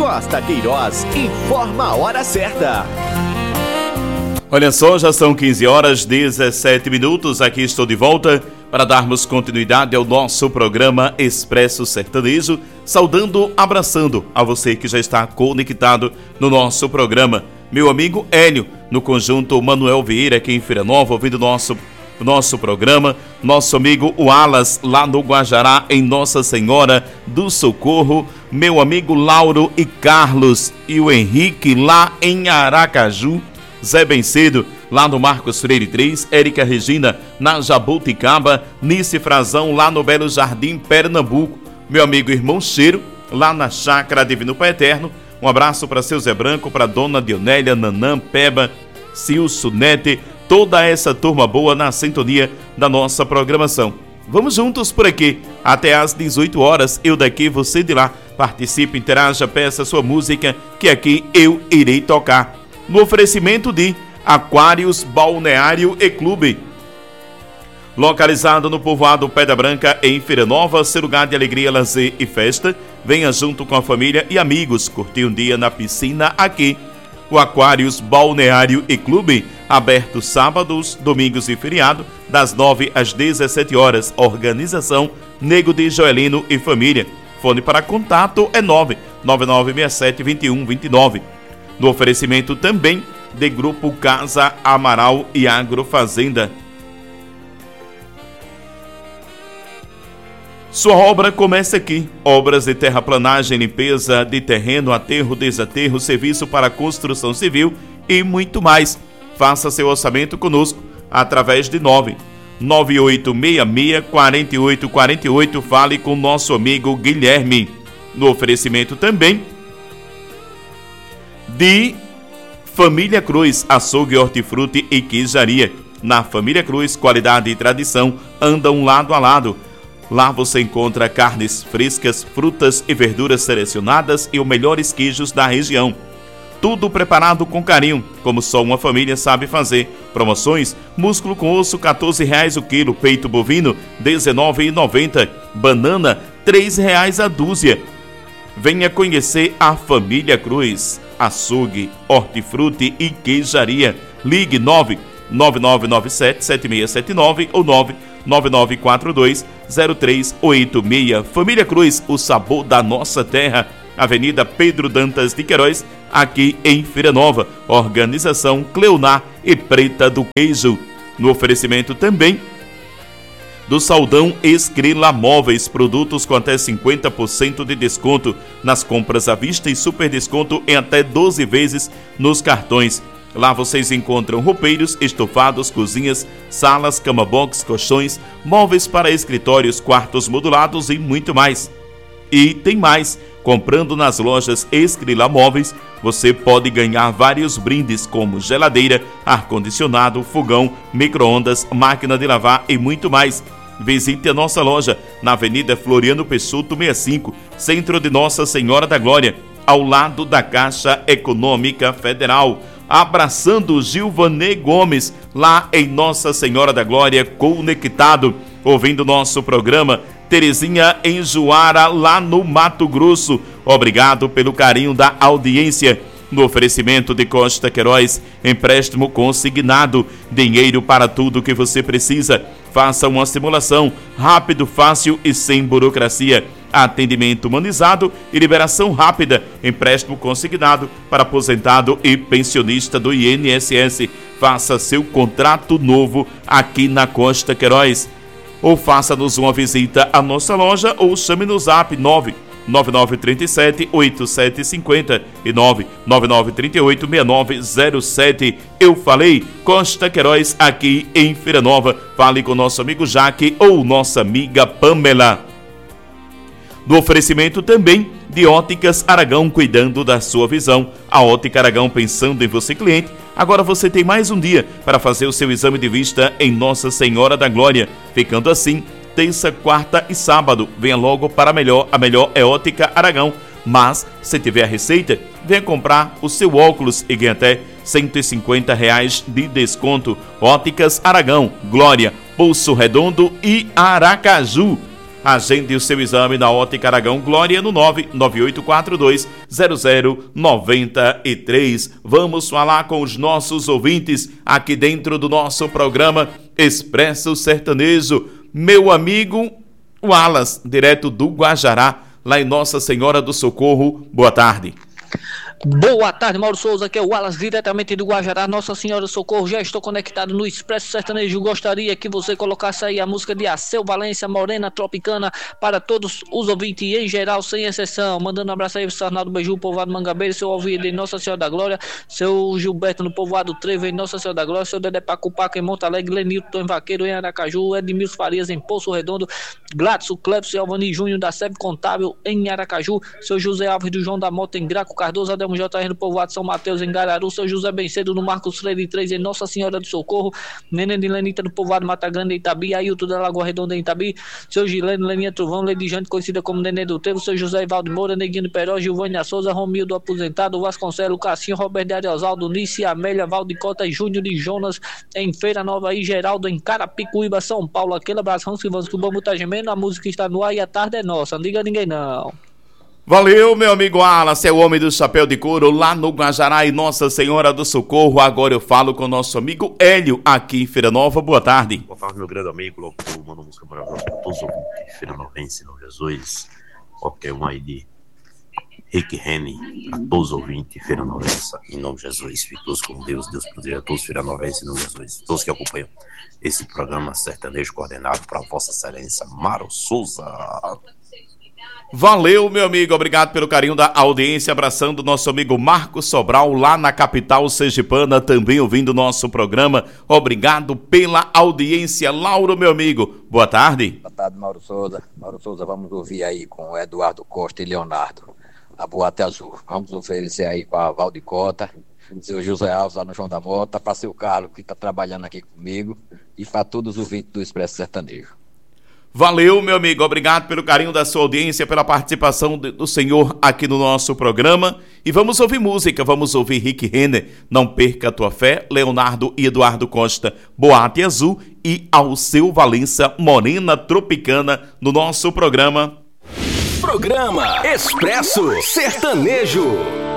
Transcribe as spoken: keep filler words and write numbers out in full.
Costa Queiroz informa a hora certa. Olha só, já são quinze horas e dezessete minutos. Aqui estou de volta para darmos continuidade ao nosso programa Expresso Sertanejo, saudando, abraçando a você que já está conectado no nosso programa. Meu amigo Hélio, no conjunto Manuel Vieira, aqui em Feira Nova, ouvindo o nosso, nosso programa. Nosso amigo Wallace, lá no Guajará, em Nossa Senhora do Socorro. Meu amigo Lauro e Carlos e o Henrique, lá em Aracaju. Zé Bencedo, lá no Marcos Freire três, Érica Regina, na Jabuticaba, Nice Frazão, lá no Belo Jardim, Pernambuco, meu amigo Irmão Cheiro, lá na Chácara Divino Pai Eterno. Um abraço para seu Zé Branco, para Dona Dionélia, Nanã, Peba, Cilso, Nete, toda essa turma boa na sintonia da nossa programação. Vamos juntos por aqui, até às dezoito horas, eu daqui, você de lá. Participe, interaja, peça sua música, que aqui eu irei tocar. No oferecimento de Aquários Balneário e Clube, localizado no povoado Pedra Branca, em Feira Nova, seu lugar de alegria, lazer e festa. Venha junto com a família e amigos curtir um dia na piscina aqui. O Aquários Balneário e Clube, aberto sábados, domingos e feriado, das nove às dezessete horas. Organização Nego de Joelino e Família. Fone para contato é nove nove nove seis sete dois um dois nove. No oferecimento também de Grupo Casa Amaral e Agrofazenda. Sua obra começa aqui. Obras de terraplanagem, limpeza de terreno, aterro, desaterro, serviço para construção civil e muito mais. Faça seu orçamento conosco através de nove nove oito seis seis quatro oito quatro oito. Fale com nosso amigo Guilherme. No oferecimento também de Família Cruz, açougue, hortifruti e queijaria. Na Família Cruz, qualidade e tradição andam lado a lado. Lá você encontra carnes frescas, frutas e verduras selecionadas e os melhores queijos da região. Tudo preparado com carinho, como só uma família sabe fazer. Promoções: músculo com osso, quatorze reais o quilo. Peito bovino, dezenove reais e noventa centavos. Banana, três reais a dúzia. Venha conhecer a Família Cruz, açougue, hortifruti e queijaria. Ligue nove nove nove nove sete sete seis sete nove ou nove nove nove quatro dois zero três oito seis. Família Cruz, o sabor da nossa terra. Avenida Pedro Dantas de Queiroz, aqui em Feira Nova. Organização Cleonar e Preta do Queijo. No oferecimento também do Saldão Escrila Móveis, produtos com até cinquenta por cento de desconto nas compras à vista e super desconto em até doze vezes nos cartões. Lá vocês encontram roupeiros, estofados, cozinhas, salas, cama box, colchões, móveis para escritórios, quartos modulados e muito mais. E tem mais, comprando nas lojas Escrila Móveis, você pode ganhar vários brindes como geladeira, ar-condicionado, fogão, micro-ondas, máquina de lavar e muito mais. Visite a nossa loja na Avenida Floriano Peixoto sessenta e cinco, centro de Nossa Senhora da Glória, ao lado da Caixa Econômica Federal. Abraçando Gilvanê Gomes, lá em Nossa Senhora da Glória, conectado, ouvindo nosso programa. Terezinha em Juara, lá no Mato Grosso. Obrigado pelo carinho da audiência. No oferecimento de Costa Queiroz, empréstimo consignado, dinheiro para tudo que você precisa. Faça uma simulação, rápido, fácil e sem burocracia. Atendimento humanizado e liberação rápida. Empréstimo consignado para aposentado e pensionista do I N S S. Faça seu contrato novo aqui na Costa Queiroz. Ou faça-nos uma visita à nossa loja ou chame no zap nove nove nove três sete oito sete cinco zero e nove nove nove três oito seis nove zero sete. Eu falei Costa Queiroz, aqui em Feira Nova. Fale com nosso amigo Jaque ou nossa amiga Pamela. Do oferecimento também de Óticas Aragão, cuidando da sua visão. A Ótica Aragão pensando em você, cliente. Agora você tem mais um dia para fazer o seu exame de vista em Nossa Senhora da Glória. Ficando assim, terça, quarta e sábado. Venha logo para a melhor. A melhor é Ótica Aragão. Mas, se tiver a receita, venha comprar o seu óculos e ganhe até cento e cinquenta reais de desconto. Óticas Aragão, Glória, Poço Redondo e Aracaju. Agende o seu exame na Ótica Aragão Glória no nove nove oito quatro dois zero zero nove três. Vamos falar com os nossos ouvintes aqui dentro do nosso programa Expresso Sertanejo. Meu amigo Wallace, direto do Guajará, lá em Nossa Senhora do Socorro. Boa tarde. Boa tarde, Mauro Souza, aqui é o Wallace, diretamente do Guajará, Nossa Senhora do Socorro. Já estou conectado no Expresso Sertanejo. Gostaria que você colocasse aí a música de Alceu Valença, Morena Tropicana, para todos os ouvintes em geral, sem exceção. Mandando um abraço aí pro Arnaldo Beiju, povoado Mangabeira, seu ouvido em Nossa Senhora da Glória, seu Gilberto no povoado Trevo em Nossa Senhora da Glória, seu Dedé Paco Paco em Monte Alegre, Lenilton em Vaqueiro em Aracaju, Edmilson Farias em Poço Redondo, Gladson, Clepson e Alvani Júnior da Seb Contábil em Aracaju, seu José Alves do João da Mota em Graco Cardoso, Adelmo J R no povoado São Mateus em Gararu, seu José Bencedo no Marcos Freire três em Nossa Senhora do Socorro, Nenê de Lenita no povoado Mata Grande em Itabi, Ailton da Lagoa Redonda em Itabi, seu Gileno Leninha Trovão, Lady Jante conhecida como Nenê do Trevo, seu José Ivaldo Moura, Neguinho do Peró, Gilvânia Souza, Romildo Aposentado, Vasconcelo, Cassinho, Roberto de Ariosaldo, Nice, Amélia, Valdicota e Júnior de Jonas em Feira Nova e Geraldo em Carapicuíba, São Paulo. Aquele abraço, vamos que vamos, que o bambu tá gemendo, a música está no ar e a tarde é nossa, não diga a ninguém não. Valeu, meu amigo Wallace, é o homem do chapéu de couro lá no Guajará e Nossa Senhora do Socorro. Agora eu falo com o nosso amigo Hélio aqui em Feira Nova. Boa tarde. Boa tarde, meu grande amigo. Logo, manda música para todos os ouvintes de Feira Novense, Senhor Jesus. Qualquer um aí de Rick Rene, a todos os ouvintes de Feira Novense, em nome de Jesus. Fique todos com Deus, Deus proteja a todos Feira Novense, em nome de Jesus. Todos que acompanham esse programa sertanejo coordenado para Vossa Excelência Mauro Souza. Valeu, meu amigo, obrigado pelo carinho da audiência, abraçando o nosso amigo Marcos Sobral, lá na capital sergipana, também ouvindo o nosso programa. Obrigado pela audiência. Lauro, meu amigo, boa tarde. Boa tarde, Mauro Souza. Mauro Souza, vamos ouvir aí com o Eduardo Costa e Leonardo, a Boate Azul. Vamos oferecer aí com a Valdicota, seu José Alves lá no João da Mota, para seu Carlos, que está trabalhando aqui comigo, e para todos os ouvintes do Expresso Sertanejo. Valeu, meu amigo, obrigado pelo carinho da sua audiência, pela participação do senhor aqui no nosso programa. E vamos ouvir música, vamos ouvir Rick Renner, Não Perca a Tua Fé, Leonardo e Eduardo Costa, Boate Azul e Alceu Valença, Morena Tropicana, no nosso programa. Programa Expresso Sertanejo.